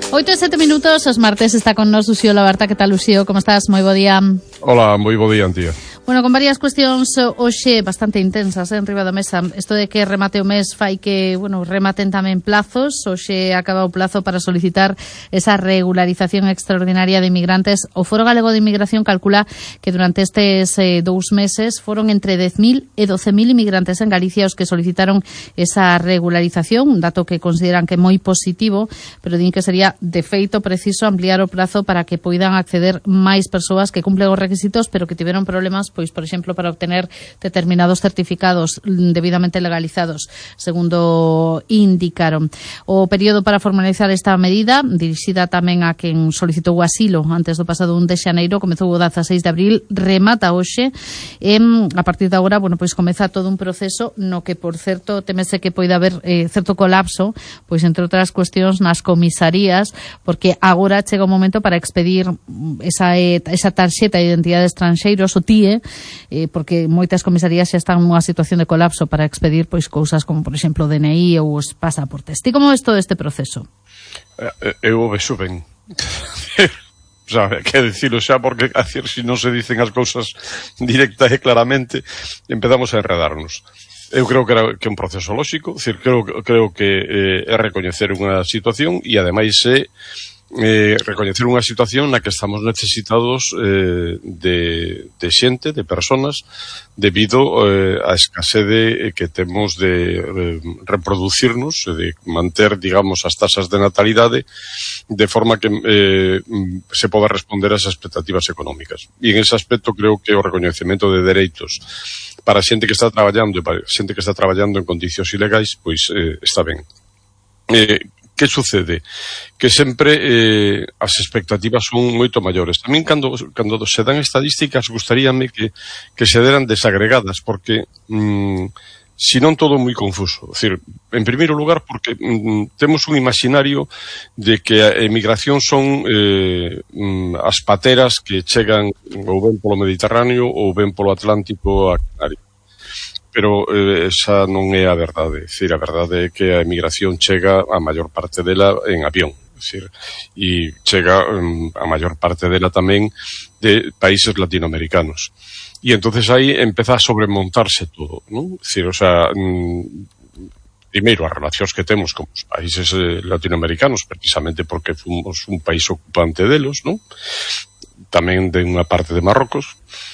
8 e 7 minutos, os martes está con nos Uxío Labarta. Que tal, Uxío? Como estás? Moi bo día. Hola, moi bo día, Antía. Bueno, con varias cuestións hoxe bastante intensas en riba da mesa. Isto de que remate o mes fai que, bueno, rematen tamén plazos. Hoxe acaba o plazo para solicitar esa regularización extraordinaria de inmigrantes. O Foro Galego de Inmigración calcula que durante estes 2 meses foron entre 10.000 e 12.000 inmigrantes en Galicia os que solicitaron esa regularización, un dato que consideran que é moi positivo, pero din que sería de feito preciso ampliar o plazo para que poidan acceder máis persoas que cumplen os requisitos, pero que tiveron problemas, pois, por exemplo, para obtener determinados certificados debidamente legalizados, segundo indicaron. O período para formalizar esta medida, dirixida tamén a quen solicitou o asilo antes do pasado 1 de xaneiro, comezou o 16 de abril, remata hoxe, e a partir de agora, bueno, pois comeza todo un proceso no que, por certo, temese que poida haber certo colapso, pois entre outras cuestións nas comisarías, porque agora chega o momento para expedir esa tarxeta de identidade de estranxeiros, o TIE, porque moitas comisarías xa están nunha situación de colapso para expedir pois cousas como, por exemplo, o DNI ou os pasaportes. Ti como ves todo este proceso? Eu vexo ben. O sea, que decirlo xa, porque se non se dicen as cousas directa e claramente, empezamos a enredarnos. Eu creo que é un proceso lóxico, creo que é recoñecer unha situación e ademais é recoñecer unha situación na que estamos necesitados de xente, de personas, debido á escasede que temos de reproducirnos, de manter, digamos, as tasas de natalidade de forma que se poda responder ás expectativas económicas. E en ese aspecto creo que o recoñecemento de dereitos para xente que está traballando e para xente que está traballando en condicións ilegais, pois está ben. Que sucede? Que sempre as expectativas son moito maiores. Tamén cando se dan estadísticas gustaríame que se deran desagregadas, porque senón todo moi confuso. É dicir, en primeiro lugar, porque temos un imaginario de que a emigración son as pateras que chegan ou ben polo Mediterráneo ou ben polo Atlántico a Canarias. Pero esa non é a verdade. É dicir, a verdade é que a emigración chega a maior parte dela en avión. É dicir, e chega a maior parte dela tamén de países latinoamericanos. E entonces aí empeza a sobremontarse todo, non? É dicir, o sea, primeiro, as relacións que temos con os países latinoamericanos, precisamente porque fomos un país ocupante delos, non? Tamén de unha parte de Marrocos,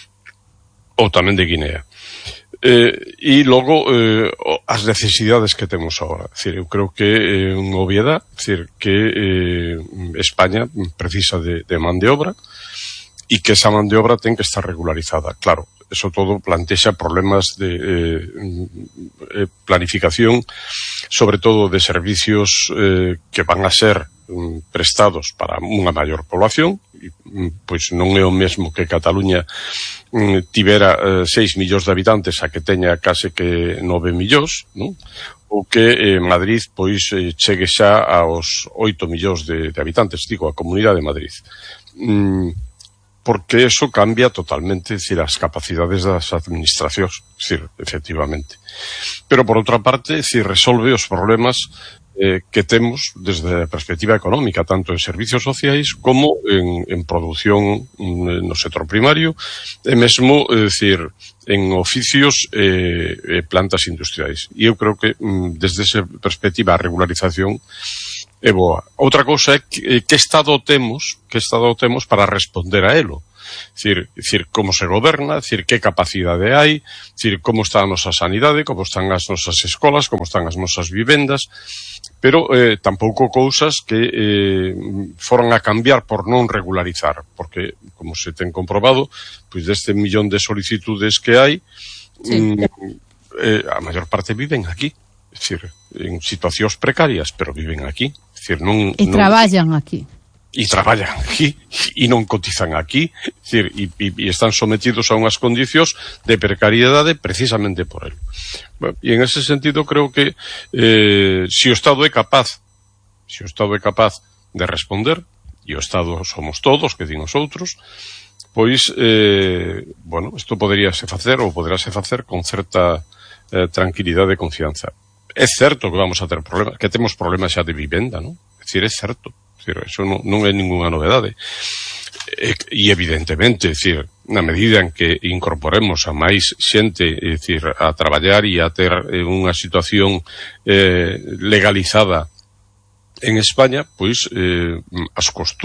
ou tamén de Guinea. E logo as necesidades que temos agora. É dicir, eu creo que é unha obviedade, é dicir, que España precisa de man de obra e que esa man de obra ten que estar regularizada. Claro, eso todo plantexa problemas de planificación, sobre todo de servicios que van a ser prestados para unha maior población. Pois non é o mesmo que Cataluña tivera 6 millóns de habitantes a que teña case que 9 millóns, non? Ou que Madrid pois chegue xa aos 8 millóns de habitantes, digo, a Comunidade de Madrid. Porque eso cambia totalmente, é dicir, as capacidades das administracións, é dicir, efectivamente. Pero, por outra parte, é dicir, resolve os problemas que temos desde a perspectiva económica, tanto en servicios sociais como en produción no sector primario, e mesmo, é dicir, en oficios e plantas industriais. E eu creo que, desde esa perspectiva, a regularización é boa. Outra cousa é que estado temos para responder a elo. É dicir, como se goberna, é dicir, que capacidade hai, é dicir, como está a nosa sanidade, como están as nosas escolas, como están as nosas vivendas, pero tampouco cousas que foron a cambiar por non regularizar, porque, como se ten comprobado, pois deste millón de solicitudes que hai, sí, a maior parte viven aquí, é dicir, en situacións precarias, pero viven aquí. É dicir, traballan aquí. E traballan aquí, e non cotizan aquí, é dicir, e están sometidos a unhas condicións de precariedade precisamente por el. Bueno, e en ese sentido creo que se o Estado é capaz de responder, e o Estado somos todos, que din os outros, pois, bueno, isto poderíase facer ou poderáse facer con certa tranquilidade e confianza. É certo que vamos a ter problemas, que temos problemas xa de vivenda, non? É dicir, é certo. Eso non é ninguna novedade. E evidentemente, na medida en que incorporemos a máis xente, a traballar e a ter unha situación legalizada en España, pois as costuras